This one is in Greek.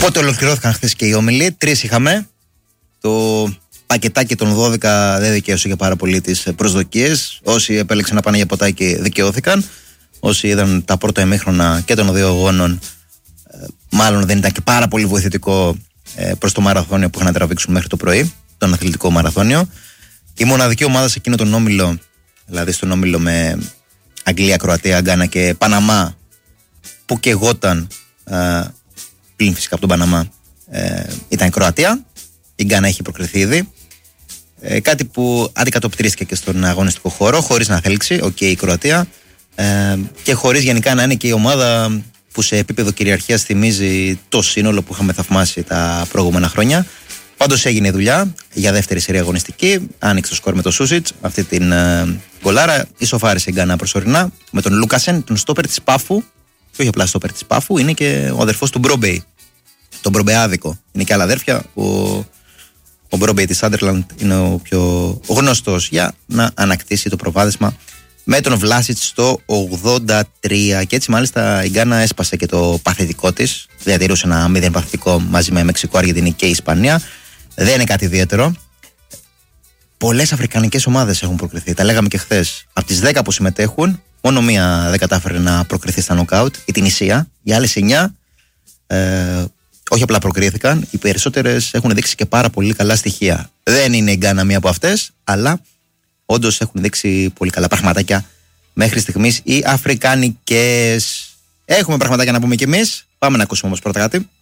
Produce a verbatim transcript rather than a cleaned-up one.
Οπότε ολοκληρώθηκαν χθες και οι όμιλοι. Τρεις είχαμε. Το πακετάκι των δώδεκα δεν δικαίωσε για πάρα πολύ τις προσδοκίες. Όσοι επέλεξαν να πάνε για ποτάκι δικαιώθηκαν. Όσοι είδαν τα πρώτα ημίχρονα και των δύο αγώνων, μάλλον δεν ήταν και πάρα πολύ βοηθητικό προς το μαραθώνιο που είχαν να τραβήξουν μέχρι το πρωί, τον αθλητικό μαραθώνιο. Η μοναδική ομάδα σε εκείνο τον όμιλο, δηλαδή στον όμιλο με Αγγλία, Κροατία, Γκάνα και Παναμά, που καιγόταν πλην φυσικά από τον Παναμά, ήταν η Κροατία. Η Γκάνα έχει προκριθεί ήδη. Ε, κάτι που αντικατοπτρίστηκε και στον αγωνιστικό χώρο, χωρίς να θέλξει, οκ, okay, η Κροατία, ε, και χωρίς γενικά να είναι και η ομάδα που σε επίπεδο κυριαρχίας θυμίζει το σύνολο που είχαμε θαυμάσει τα προηγούμενα χρόνια. Πάντως έγινε η δουλειά για δεύτερη σερία αγωνιστική. Άνοιξε το σκορ με το Σούσιτς, αυτή την ε, γκολάρα. Ισοφάρισε η Γκάνα προσωρινά με τον Λούκασεν, τον στόπερ της Πάφου. Και όχι απλά στόπερ της Πάφου, είναι και ο αδερφός του Μπρόμπεϊ, τον Μπρομπεάδικο. Είναι και άλλα αδέρφια. Ο, ο Μπρόμπεϊ της Σάντερλαντ είναι ο πιο γνωστός για να ανακτήσει το προβάδισμα με τον Βλάσιτς στο ογδόντα τρία. Και έτσι μάλιστα η Γκάνα έσπασε και το παθητικό της. Διατηρούσε ένα μηδέν παθητικό μαζί με Μεξικό, Αργεντινή και Ισπανία. Δεν είναι κάτι ιδιαίτερο. Πολλές αφρικανικές ομάδες έχουν προκριθεί. Τα λέγαμε και χθες. Από τις δέκα που συμμετέχουν, μόνο μία δεν κατάφερε να προκριθεί στα νοκάουτ, η Τινησία. Οι άλλες εννιά ε, όχι απλά προκρίθηκαν, οι περισσότερες έχουν δείξει και πάρα πολύ καλά στοιχεία. Δεν είναι η Γκάνα μία από αυτές, αλλά όντως έχουν δείξει πολύ καλά πραγματάκια μέχρι στιγμής οι αφρικανικές. Έχουμε πραγματάκια να πούμε κι εμείς. Πάμε να ακούσουμε όμως πρώτα κάτι.